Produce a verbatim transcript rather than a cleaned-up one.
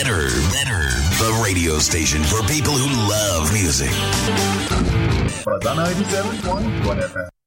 Better, better. The radio station for people who love music. But on ninety-seven point one F M.